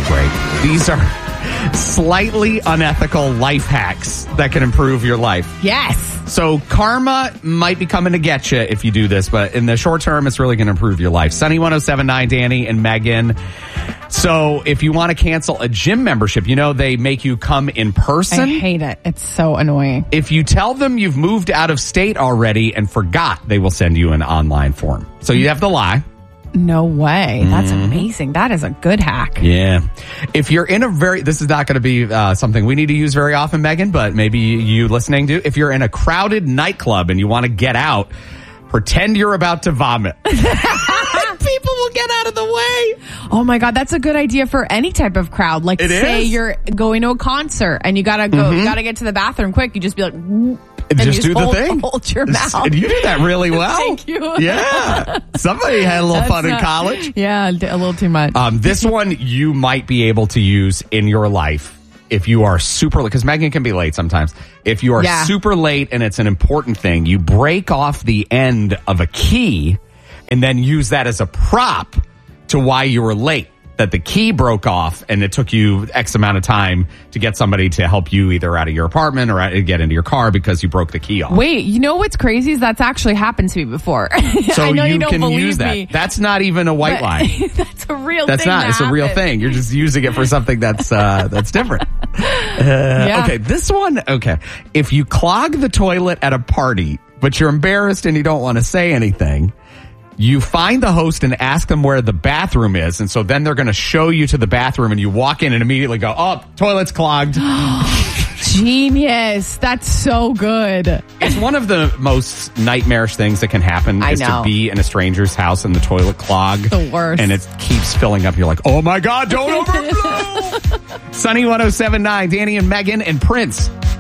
really great. These are slightly unethical life hacks that can improve your life. Yes. So karma might be coming to get you if you do this, but in the short term, it's really going to improve your life. Sunny 107.9, Danny and Megan. So if you want to cancel a gym membership, they make you come in person. I hate it. It's so annoying. If you tell them you've moved out of state already and forgot, they will send you an online form. So you have to lie. No way. That's amazing. That is a good hack. Yeah. If you're in this is not going to be something we need to use very often, Megan, but maybe you listening do. If you're in a crowded nightclub and you want to get out, pretend you're about to vomit. People will get out of the way. Oh my God, that's a good idea for any type of crowd. Like, say you're going to a concert and you gotta go, you gotta get to the bathroom quick. You just be like, just do the thing. Hold your mouth. And you do that really well. Thank you. Yeah. Somebody had a little fun in college. Yeah, a little too much. This one you might be able to use in your life if you are super, because Megan can be late sometimes. If you are super late and it's an important thing, you break off the end of a key and then use that as a prop to why you were late. That the key broke off and it took you X amount of time to get somebody to help you either out of your apartment or get into your car because you broke the key off. Wait, you know what's crazy is that's actually happened to me before. So I know you don't can believe use that. Me, that's not even a white lie. That's a real that's thing. It's a real thing. You're just using it for something that's different. Okay, this one, if you clog the toilet at a party, but you're embarrassed and you don't want to say anything, you find the host and ask them where the bathroom is. And so then they're going to show you to the bathroom and you walk in and immediately go, oh, toilet's clogged. Genius. That's so good. It's one of the most nightmarish things that can happen to be in a stranger's house and the toilet clogged. The worst. And it keeps filling up. You're like, oh my God, don't overflow. Sunny 107.9, Danny and Megan and Prince.